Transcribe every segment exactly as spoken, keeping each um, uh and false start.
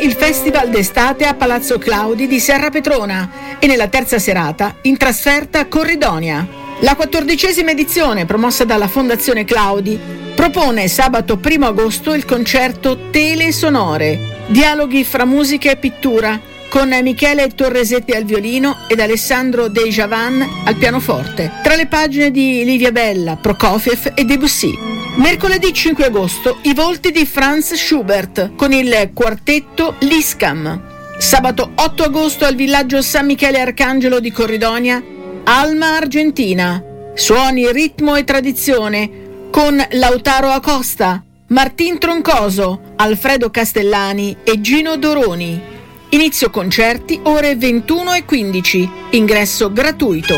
il Festival d'estate a Palazzo Claudi di Serra Petrona e nella terza serata in trasferta a Corridonia. La quattordicesima edizione, promossa dalla Fondazione Claudi, propone sabato primo agosto il concerto Tele Sonore, dialoghi fra musica e pittura, con Michele Torresetti al violino ed Alessandro De Javan al pianoforte, tra le pagine di Livia Bella, Prokofiev e Debussy. Mercoledì cinque agosto i volti di Franz Schubert con il quartetto Liscam. Sabato otto agosto al villaggio San Michele Arcangelo di Corridonia, Alma Argentina, suoni, ritmo e tradizione con Lautaro Acosta, Martin Troncoso, Alfredo Castellani e Gino Doroni. Inizio concerti ore ventuno e quindici, ingresso gratuito.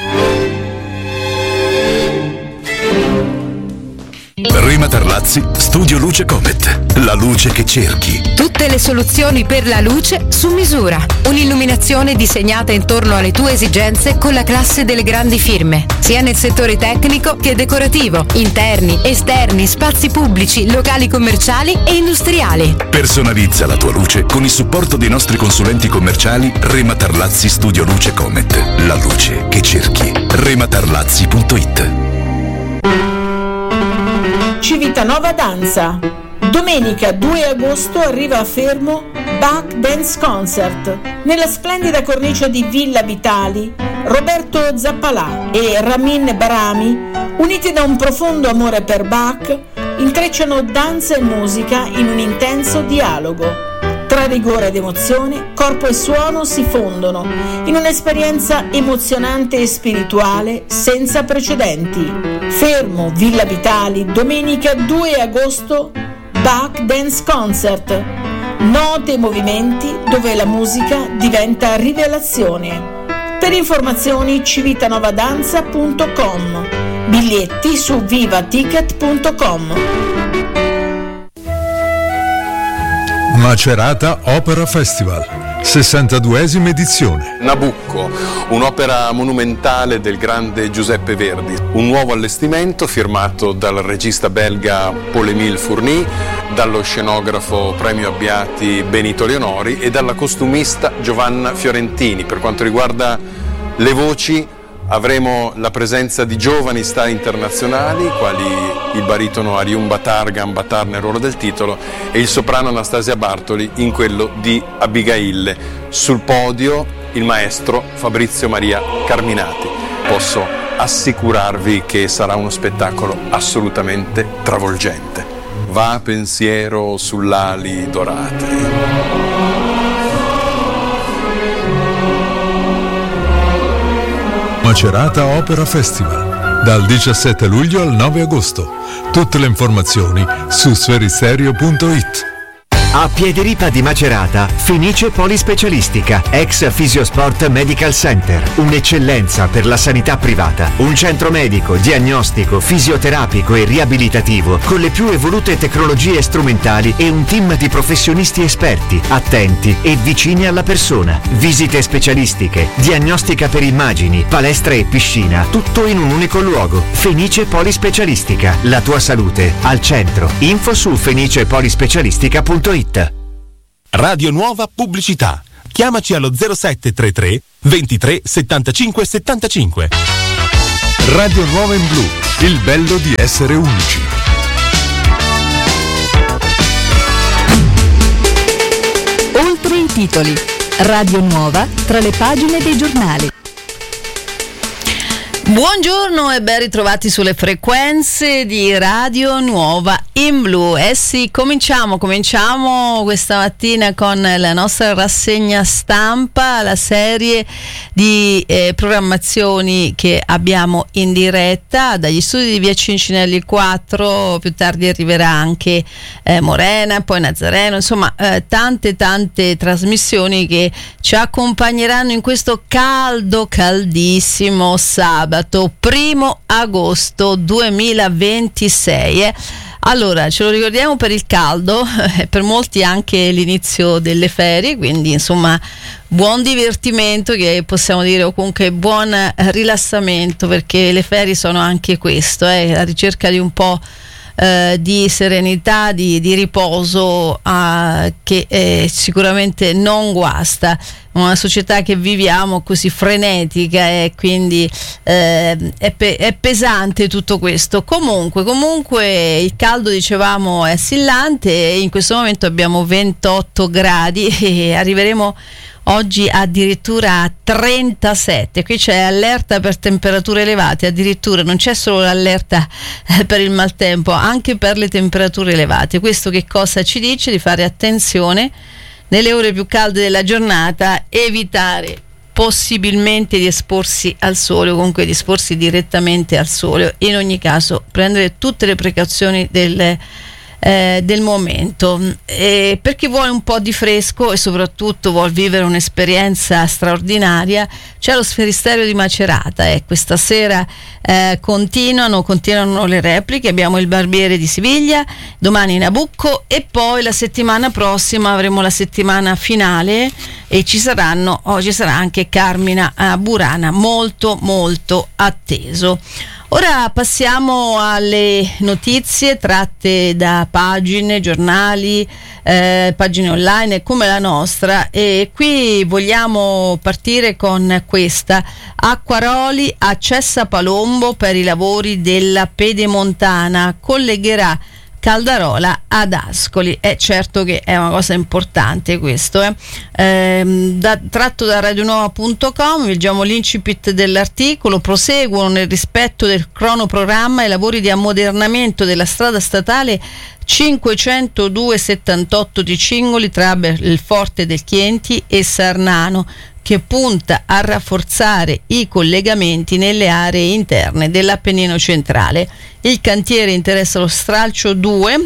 Rema Tarlazzi, Studio Luce Comet, la luce che cerchi. Tutte le soluzioni per la luce su misura. Un'illuminazione disegnata intorno alle tue esigenze con la classe delle grandi firme, sia nel settore tecnico che decorativo, interni, esterni, spazi pubblici, locali commerciali e industriali. Personalizza la tua luce con il supporto dei nostri consulenti commerciali Rema Tarlazzi Studio Luce Comet, la luce che cerchi. rematarlazzi punto it. Civitanova Danza. Domenica due agosto arriva a Fermo Bach Dance Concert. Nella splendida cornice di Villa Vitali, Roberto Zappalà e Ramin Barami, uniti da un profondo amore per Bach, intrecciano danza e musica in un intenso dialogo. Tra rigore ed emozione, corpo e suono si fondono in un'esperienza emozionante e spirituale senza precedenti. Fermo, Villa Vitali, domenica due agosto, Bach Dance Concert. Note e movimenti dove la musica diventa rivelazione. Per informazioni civitanovaddanza punto com. Biglietti su vivaticket punto com. Macerata Opera Festival, sessantaduesima edizione. Nabucco, un'opera monumentale del grande Giuseppe Verdi, un nuovo allestimento firmato dal regista belga Paul-Émile Fourny, dallo scenografo premio Abbiati Benito Leonori e dalla costumista Giovanna Fiorentini. Per quanto riguarda le voci, avremo la presenza di giovani star internazionali, quali il baritono Ariun Batar, Batar nel ruolo del titolo, e il soprano Anastasia Bartoli in quello di Abigail. Sul podio il maestro Fabrizio Maria Carminati. Posso assicurarvi che sarà uno spettacolo assolutamente travolgente. Va pensiero sull'ali dorate. Macerata Opera Festival, dal diciassette luglio al nove agosto. Tutte le informazioni su sferisterio punto it. A Piederipa di Macerata, Fenice Polispecialistica, ex Fisiosport Medical Center, un'eccellenza per la sanità privata, un centro medico, diagnostico, fisioterapico e riabilitativo con le più evolute tecnologie strumentali e un team di professionisti esperti, attenti e vicini alla persona. Visite specialistiche, diagnostica per immagini, palestra e piscina, tutto in un unico luogo. Fenice Polispecialistica, la tua salute al centro. Info su fenice polispecialistica punto it. Radio Nuova Pubblicità. Chiamaci allo zero sette tre tre ventitré settantacinque settantacinque. Radio Nuova in blu, il bello di essere unici. Oltre i titoli. Radio Nuova tra le pagine dei giornali. Buongiorno e ben ritrovati sulle frequenze di Radio Nuova in blu. Eh sì, cominciamo, cominciamo questa mattina con la nostra rassegna stampa, la serie di eh, programmazioni che abbiamo in diretta dagli studi di via Cincinelli quattro, più tardi arriverà anche eh, Morena, poi Nazareno, insomma eh, tante tante trasmissioni che ci accompagneranno in questo caldo, caldissimo sabato. Primo agosto duemilaventisei. Eh. Allora, ce lo ricordiamo per il caldo, eh, per molti anche l'inizio delle ferie, quindi insomma buon divertimento, che possiamo dire, o comunque buon rilassamento, perché le ferie sono anche questo, eh, la ricerca di un po' eh, di serenità, di, di riposo eh, che eh, sicuramente non guasta. Una società che viviamo così frenetica e quindi eh, è, pe- è pesante tutto questo. Comunque, comunque il caldo, dicevamo, è assillante e in questo momento abbiamo ventotto gradi e arriveremo oggi addirittura a trentasette. Qui c'è allerta per temperature elevate, addirittura non c'è solo l'allerta per il maltempo, anche per le temperature elevate. Questo che cosa ci dice? Di fare attenzione nelle ore più calde della giornata, evitare possibilmente di esporsi al sole o comunque di esporsi direttamente al sole. In ogni caso prendere tutte le precauzioni del Eh, del momento. E per chi vuole un po' di fresco e soprattutto vuol vivere un'esperienza straordinaria, c'è lo Sferisterio di Macerata e eh. questa sera eh, continuano continuano le repliche. Abbiamo il Barbiere di Siviglia, domani Nabucco e poi la settimana prossima avremo la settimana finale e ci saranno oh, ci sarà anche Carmina a Burana, molto molto atteso. Ora passiamo alle notizie tratte da pagine, giornali, eh, pagine online come la nostra, e qui vogliamo partire con questa. Acquaroli accessa Palombo per i lavori della Pedemontana, collegherà Caldarola ad Ascoli. È certo che è una cosa importante questo, eh. Ehm, da, tratto da radionuova punto com, leggiamo l'incipit dell'articolo. Proseguono nel rispetto del cronoprogramma i lavori di ammodernamento della strada statale cinquecentodue settantotto di Cingoli tra il Forte del Chienti e Sarnano, che punta a rafforzare i collegamenti nelle aree interne dell'Appennino centrale. Il cantiere interessa lo stralcio due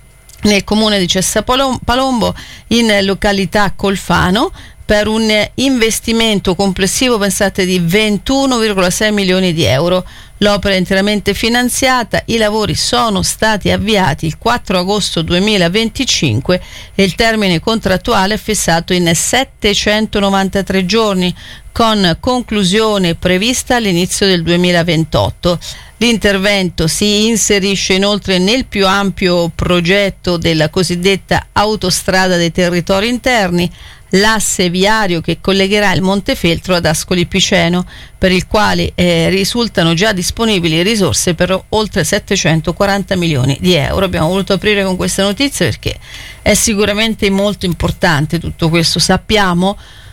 nel comune di Cessa Palombo in località Colfano per un investimento complessivo, pensate, di ventuno virgola sei milioni di euro. L'opera è interamente finanziata, i lavori sono stati avviati il quattro agosto duemilaventicinque e il termine contrattuale è fissato in settecentonovantatré giorni, con conclusione prevista all'inizio del duemilaventotto. L'intervento si inserisce inoltre nel più ampio progetto della cosiddetta autostrada dei territori interni, l'asse viario che collegherà il Montefeltro ad Ascoli Piceno, per il quale eh, risultano già disponibili risorse per oltre settecentoquaranta milioni di euro. Abbiamo voluto aprire con questa notizia perché è sicuramente molto importante tutto questo. Sappiamo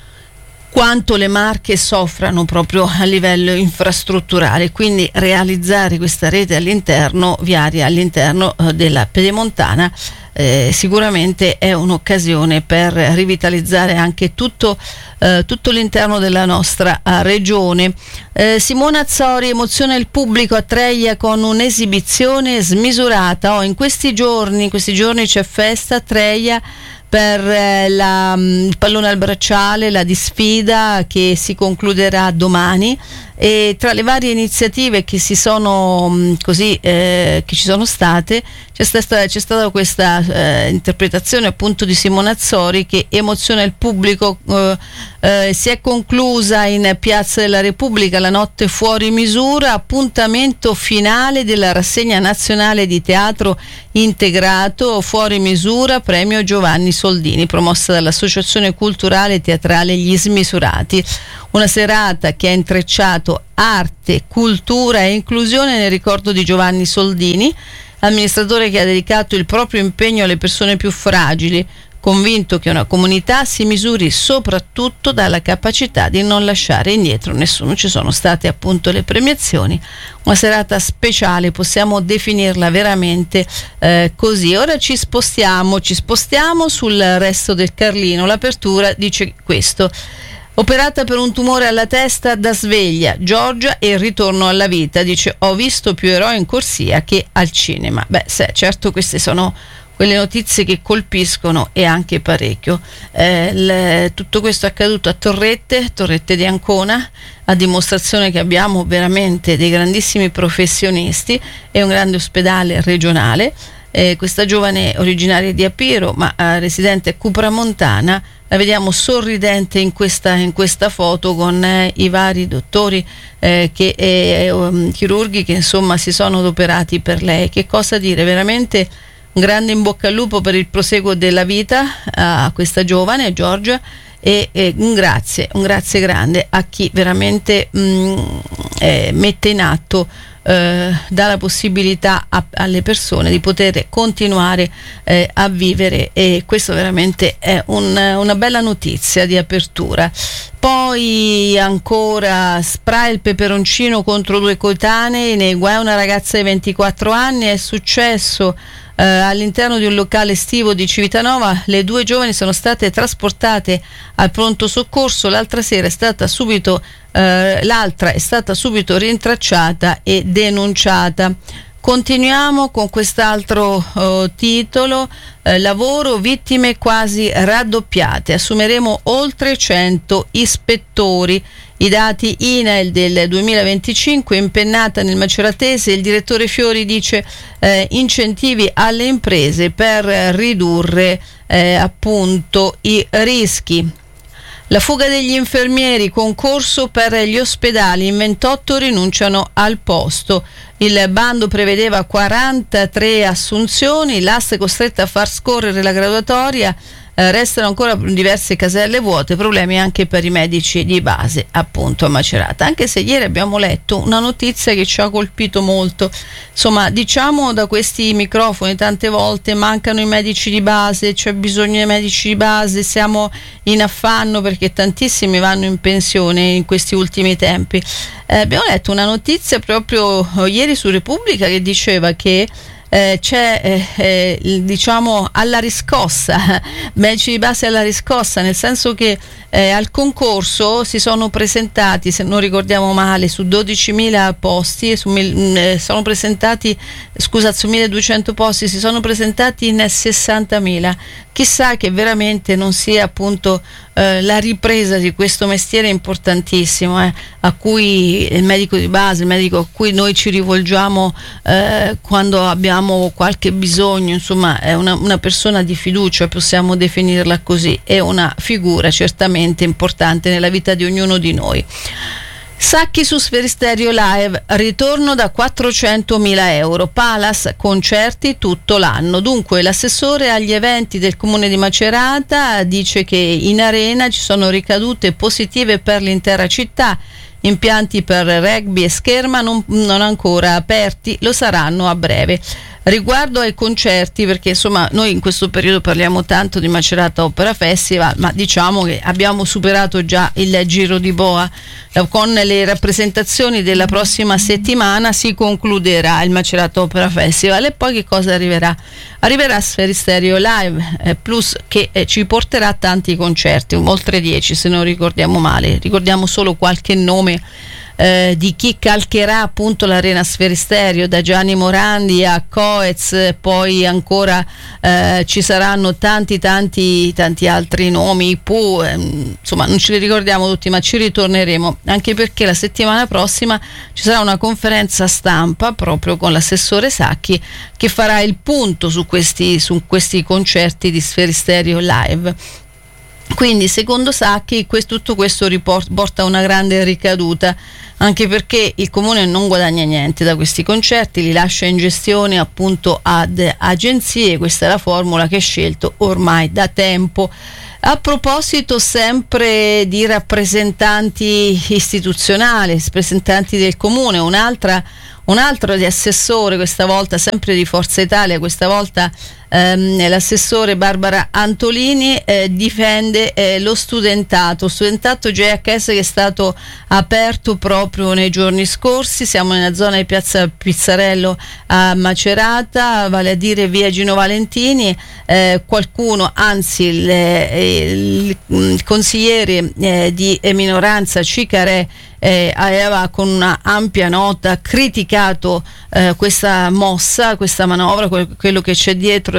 quanto le Marche soffrano proprio a livello infrastrutturale, quindi realizzare questa rete all'interno, viaria all'interno eh, della Pedemontana, eh, sicuramente è un'occasione per rivitalizzare anche tutto, eh, tutto l'interno della nostra eh, regione. Eh, Simona Azzori emoziona il pubblico a Treia con un'esibizione smisurata. Oh, in questi giorni, in questi giorni c'è festa a Treia per eh, la, il pallone al bracciale, la disfida che si concluderà domani, e tra le varie iniziative che si sono mh, così eh, che ci sono state c'è stata, c'è stata questa eh, interpretazione appunto di Simona Azzori che emoziona il pubblico. eh, eh, si è conclusa in Piazza della Repubblica la notte fuori misura, appuntamento finale della rassegna nazionale di teatro integrato fuori misura premio Giovanni Soldini, promossa dall'Associazione Culturale Teatrale Gli Smisurati. Una serata che ha intrecciato arte, cultura e inclusione nel ricordo di Giovanni Soldini, amministratore che ha dedicato il proprio impegno alle persone più fragili, convinto che una comunità si misuri soprattutto dalla capacità di non lasciare indietro nessuno. Ci sono state appunto le premiazioni, una serata speciale, possiamo definirla veramente eh, così. Ora ci spostiamo, ci spostiamo sul resto del Carlino. L'apertura dice questo: operata per un tumore alla testa da sveglia, Giorgia e il ritorno alla vita. Dice: ho visto più eroi in corsia che al cinema. Beh, se, certo, queste sono quelle notizie che colpiscono e anche parecchio. Eh, le, tutto questo è accaduto a Torrette, Torrette di Ancona, a dimostrazione che abbiamo veramente dei grandissimi professionisti e un grande ospedale regionale. eh, questa giovane originaria di Apiro ma eh, residente a Cupramontana. La vediamo sorridente in questa, in questa foto con eh, i vari dottori eh, che, eh, um, chirurghi che insomma si sono adoperati per lei. Che cosa dire, veramente un grande in bocca al lupo per il proseguo della vita a questa giovane, a Giorgia, e, e un grazie, un grazie grande a chi veramente mh, eh, mette in atto, eh, dà la possibilità a, alle persone di poter continuare eh, a vivere, e questo veramente è un, una bella notizia di apertura. Poi ancora spray il peperoncino contro due coetanei, nei guai una ragazza di ventiquattro anni. È successo Uh, all'interno di un locale estivo di Civitanova. Le due giovani sono state trasportate al pronto soccorso. L'altra sera è stata subito uh, l'altra è stata subito rintracciata e denunciata. Continuiamo con quest'altro uh, titolo, uh, lavoro, vittime quasi raddoppiate, assumeremo oltre cento ispettori. I dati I N E L del duemilaventicinque, impennata nel Maceratese, il direttore Fiori dice eh, incentivi alle imprese per ridurre eh, appunto i rischi. La fuga degli infermieri, concorso per gli ospedali, in ventotto rinunciano al posto. Il bando prevedeva quarantatré assunzioni, l'A S è costretta a far scorrere la graduatoria. Eh, restano ancora diverse caselle vuote, problemi anche per i medici di base appunto a Macerata, anche se ieri abbiamo letto una notizia che ci ha colpito molto. Insomma, diciamo da questi microfoni tante volte mancano i medici di base, c'è bisogno di medici di base, siamo in affanno perché tantissimi vanno in pensione in questi ultimi tempi. Eh, abbiamo letto una notizia proprio ieri su Repubblica che diceva che Eh, c'è eh, eh, diciamo alla riscossa, medici di base alla riscossa, nel senso che eh, al concorso si sono presentati, se non ricordiamo male, su dodicimila posti, su mil, eh, sono presentati, scusa, su milleduecento posti si sono presentati in sessantamila. Chissà che veramente non sia appunto eh, la ripresa di questo mestiere importantissimo, eh, a cui il medico di base, il medico a cui noi ci rivolgiamo eh, quando abbiamo qualche bisogno, insomma è una, una persona di fiducia, possiamo definirla così, è una figura certamente importante nella vita di ognuno di noi. Sacchi su Sferisterio Live, ritorno da quattrocentomila euro, Palace, concerti tutto l'anno. Dunque l'assessore agli eventi del comune di Macerata dice che in arena ci sono ricadute positive per l'intera città. Impianti per rugby e scherma non, non ancora aperti, lo saranno a breve. Riguardo ai concerti, perché insomma noi in questo periodo parliamo tanto di Macerata Opera Festival, ma diciamo che abbiamo superato già il giro di boa. Con le rappresentazioni della prossima settimana si concluderà il Macerata Opera Festival, e poi che cosa arriverà? Arriverà Sferisterio Live eh, Plus, che eh, ci porterà tanti concerti, oltre dieci se non ricordiamo male. Ricordiamo solo qualche nome Eh, di chi calcherà appunto l'Arena Sferisterio, da Gianni Morandi a Coez, poi ancora eh, ci saranno tanti tanti tanti altri nomi, i Pooh, ehm, insomma non ce li ricordiamo tutti, ma ci ritorneremo, anche perché la settimana prossima ci sarà una conferenza stampa proprio con l'assessore Sacchi che farà il punto su questi, su questi concerti di Sferisterio Live. Quindi secondo Sacchi questo, tutto questo riport, porta una grande ricaduta, anche perché il comune non guadagna niente da questi concerti, li lascia in gestione appunto ad agenzie. Questa è la formula che ha scelto ormai da tempo. A proposito sempre di rappresentanti istituzionali, rappresentanti del comune, un'altra un altro di assessore, questa volta sempre di Forza Italia, questa volta ehm, l'assessore Barbara Antolini eh, difende eh, lo studentato, studentato J H S che è stato aperto proprio nei giorni scorsi. Siamo nella zona di Piazza Pizzarello a Macerata, vale a dire via Gino Valentini. Eh, qualcuno, anzi il, il, il consigliere eh, di minoranza Cicarè Eh, aveva con una ampia nota criticato eh, questa mossa, questa manovra, que- quello che c'è dietro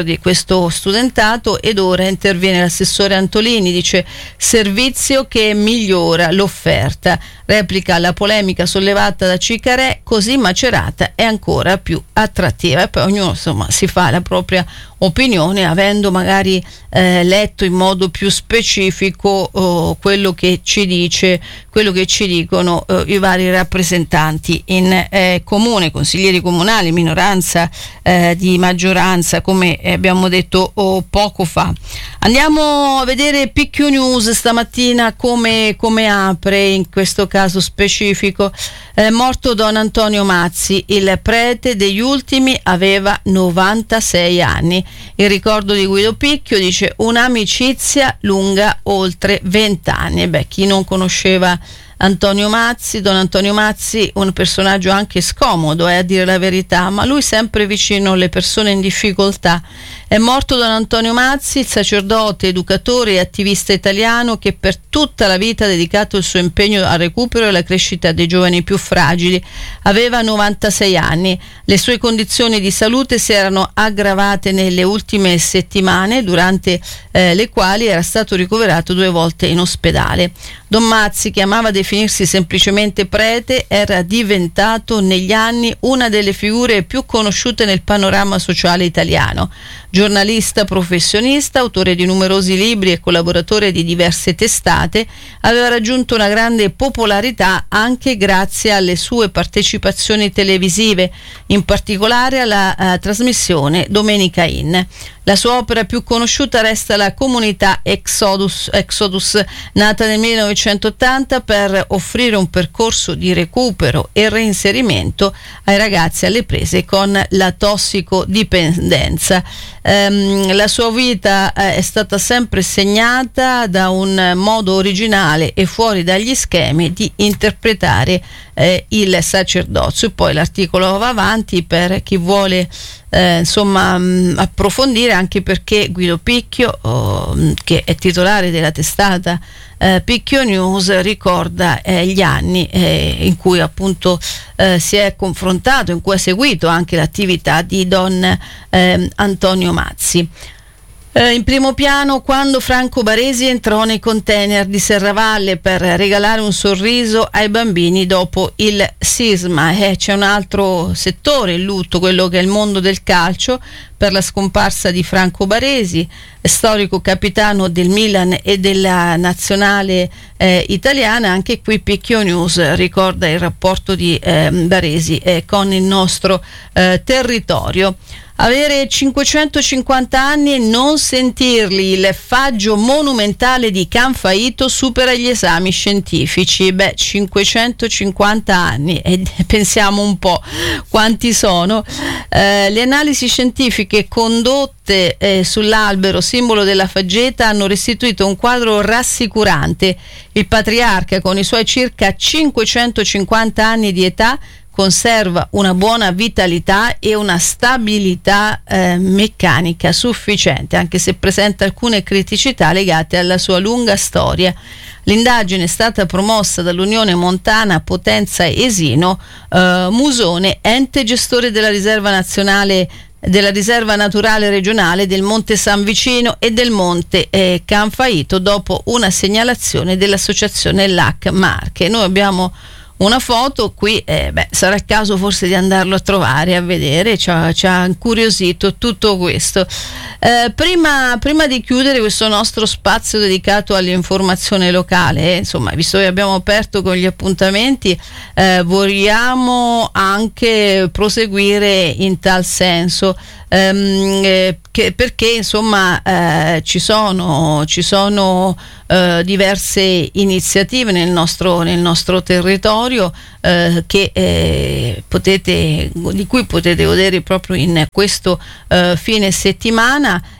di questo studentato. Ed ora interviene l'assessore Antolini, dice servizio che migliora l'offerta, replica la polemica sollevata da Cicarè, così Macerata è ancora più attrattiva. E poi ognuno insomma si fa la propria opinione, avendo magari eh, letto in modo più specifico oh, quello che ci dice, quello che ci dicono eh, i vari rappresentanti in eh, comune, consiglieri comunali, minoranza eh, di maggioranza, come abbiamo detto oh, poco fa. Andiamo a vedere P Q News stamattina come, come apre in questo caso specifico. È morto Don Antonio Mazzi, il prete degli ultimi, aveva novantasei anni. Il ricordo di Guido Picchio, dice un'amicizia lunga oltre vent'anni. E beh, chi non conosceva Antonio Mazzi, Don Antonio Mazzi, un personaggio anche scomodo, eh, a dire la verità, ma lui sempre vicino alle persone in difficoltà. È morto Don Antonio Mazzi, il sacerdote, educatore e attivista italiano che per tutta la vita ha dedicato il suo impegno al recupero e alla crescita dei giovani più fragili. Aveva novantasei anni. Le sue condizioni di salute si erano aggravate nelle ultime settimane, durante eh, le quali era stato ricoverato due volte in ospedale. Don Mazzi, che amava definirsi semplicemente prete, era diventato negli anni una delle figure più conosciute nel panorama sociale italiano. Giornalista professionista, autore di numerosi libri e collaboratore di diverse testate, aveva raggiunto una grande popolarità anche grazie alle sue partecipazioni televisive, in particolare alla uh, trasmissione Domenica In. La sua opera più conosciuta resta la comunità Exodus, Exodus, nata nel millenovecentottanta per offrire un percorso di recupero e reinserimento ai ragazzi alle prese con la tossicodipendenza. Ehm, la sua vita eh, è stata sempre segnata da un modo originale e fuori dagli schemi di interpretare eh, il sacerdozio. E poi l'articolo va avanti per chi vuole Eh, insomma mh, approfondire, anche perché Guido Picchio, oh, che è titolare della testata eh, Picchio News, ricorda eh, gli anni eh, in cui appunto eh, si è confrontato, in cui ha seguito anche l'attività di Don eh, Antonio Mazzi. Eh, in primo piano quando Franco Baresi entrò nei container di Serravalle per regalare un sorriso ai bambini dopo il sisma. Eh, c'è un altro settore in lutto, quello che è il mondo del calcio, per la scomparsa di Franco Baresi, storico capitano del Milan e della nazionale eh, italiana. Anche qui Picchio News ricorda il rapporto di eh, Baresi eh, con il nostro eh, territorio. Avere cinquecentocinquanta anni e non sentirli, il faggio monumentale di Canfaito supera gli esami scientifici. Beh, cinquecentocinquanta anni, e pensiamo un po' quanti sono. Eh, le analisi scientifiche condotte eh, sull'albero, simbolo della faggeta, hanno restituito un quadro rassicurante. Il patriarca, con i suoi circa cinquecentocinquanta anni di età, conserva una buona vitalità e una stabilità eh, meccanica sufficiente, anche se presenta alcune criticità legate alla sua lunga storia. L'indagine è stata promossa dall'Unione Montana Potenza Esino eh, Musone, ente gestore della riserva nazionale della riserva naturale regionale del Monte San Vicino e del Monte eh, Canfaito, dopo una segnalazione dell'associazione L A C Marche. Noi abbiamo una foto qui, eh, beh, sarà il caso forse di andarlo a trovare, a vedere, ci ha, ci ha incuriosito tutto questo. Eh, prima, prima di chiudere questo nostro spazio dedicato all'informazione locale, eh, insomma, visto che abbiamo aperto con gli appuntamenti, eh, vogliamo anche proseguire in tal senso. Ehm, eh, che, perché insomma eh, ci sono, ci sono eh, diverse iniziative nel nostro, nel nostro territorio eh, che, eh, potete, di cui potete godere proprio in questo eh, fine settimana,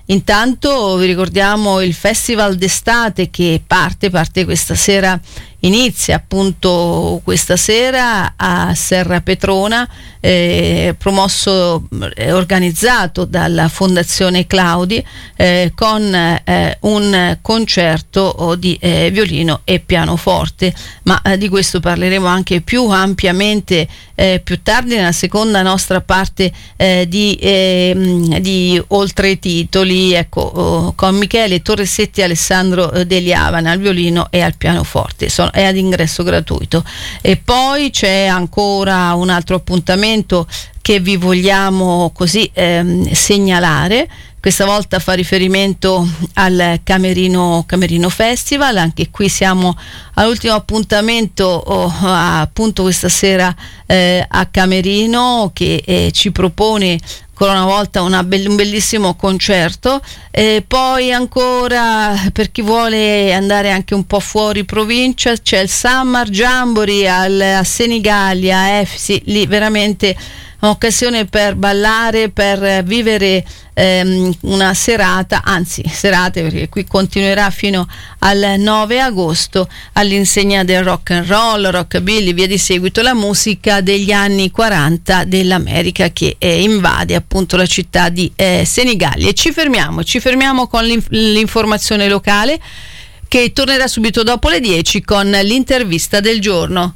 intanto vi ricordiamo il Festival d'estate che parte, parte questa sera, inizia appunto questa sera a Serra Petrona, eh, promosso e organizzato dalla Fondazione Claudi, eh, con eh, un concerto di eh, violino e pianoforte, ma eh, di questo parleremo anche più ampiamente eh, più tardi nella seconda nostra parte eh, di, eh, di Oltre i titoli, ecco, oh, con Michele Torresetti e Alessandro eh, Deliavana al violino e al pianoforte. Sono è ad ingresso gratuito. E poi c'è ancora un altro appuntamento che vi vogliamo così ehm, segnalare. Questa volta fa riferimento al Camerino, Camerino Festival. Anche qui siamo all'ultimo appuntamento, oh, appunto questa sera eh, a Camerino, che eh, ci propone ancora una volta una be- un bellissimo concerto. E poi ancora, per chi vuole andare anche un po' fuori provincia, c'è il Summer Jamboree al, a Senigallia, eh, sì, lì veramente un'occasione per ballare, per vivere ehm, una serata, anzi serate, perché qui continuerà fino al nove agosto, all'insegna del rock and roll, rockabilly, via di seguito, la musica degli anni quaranta dell'America che eh, invade appunto la città di eh, Senigallia. E ci fermiamo, ci fermiamo con l'inf- l'informazione locale, che tornerà subito dopo le dieci con l'intervista del giorno.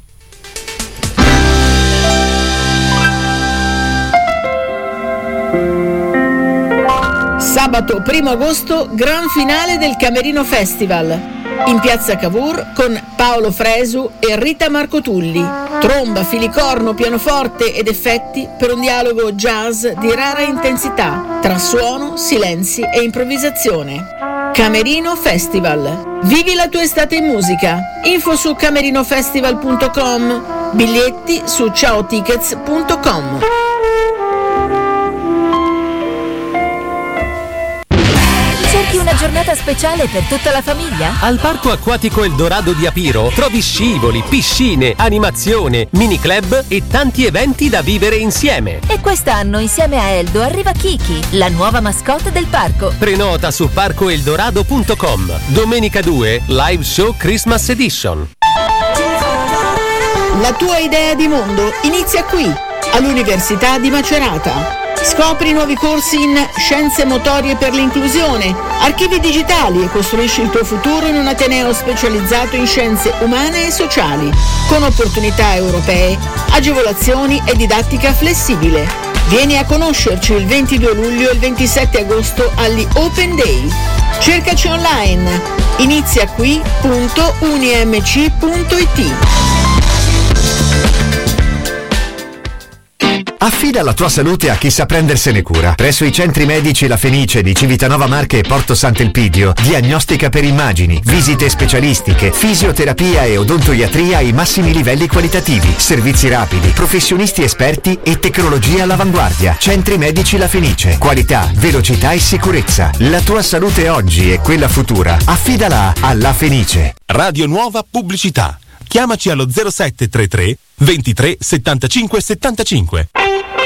Sabato primo agosto, gran finale del Camerino Festival, in piazza Cavour con Paolo Fresu e Rita Marcotulli. Tromba, filicorno, pianoforte ed effetti per un dialogo jazz di rara intensità tra suono, silenzi e improvvisazione. Camerino Festival. Vivi la tua estate in musica. Info su camerinofestival punto com. Biglietti su ciaotickets punto com. Cerchi una giornata speciale per tutta la famiglia? Al Parco Acquatico Eldorado di Apiro trovi scivoli, piscine, animazione, mini club e tanti eventi da vivere insieme. E quest'anno insieme a Eldo arriva Kiki, la nuova mascotte del parco. Prenota su parco eldorado punto com. Domenica due, live show Christmas Edition. La tua idea di mondo inizia qui, all'Università di Macerata. Scopri nuovi corsi in scienze motorie per l'inclusione, archivi digitali e costruisci il tuo futuro in un ateneo specializzato in scienze umane e sociali, con opportunità europee, agevolazioni e didattica flessibile. Vieni a conoscerci il ventidue luglio e il ventisette agosto agli Open Day. Cercaci online, inizia qui punto unimc punto it. Affida la tua salute a chi sa prendersene cura. Presso i centri medici La Fenice di Civitanova Marche e Porto Sant'Elpidio, diagnostica per immagini, visite specialistiche, fisioterapia e odontoiatria ai massimi livelli qualitativi, servizi rapidi, professionisti esperti e tecnologia all'avanguardia. Centri medici La Fenice. Qualità, velocità e sicurezza. La tua salute oggi e quella futura. Affidala a La Fenice. Radio Nuova Pubblicità. Chiamaci allo zero sette tre tre ventitré settantacinque settantacinque.